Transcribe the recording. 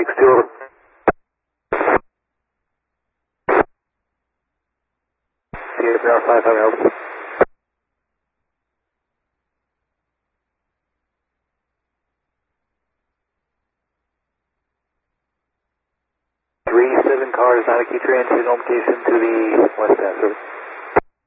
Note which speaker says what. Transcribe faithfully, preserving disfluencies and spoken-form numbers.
Speaker 1: six two. C F R five, how may I help you? Three seven cars, Nine key transit, home location to the west end, sir.